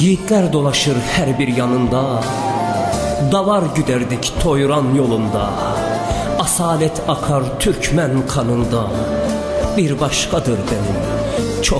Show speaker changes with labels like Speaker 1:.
Speaker 1: Yiğitler dolaşır her bir yanında, davar güderdik Toyran yolunda. Asalet akar Türkmen kanında, bir başkadır benim